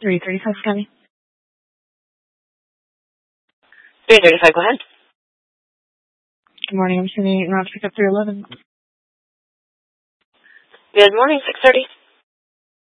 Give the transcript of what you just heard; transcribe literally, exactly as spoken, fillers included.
three thirty-five, County. three thirty-five, go ahead. Good morning. I'm sending you around to pick up three eleven. Good morning, six thirty.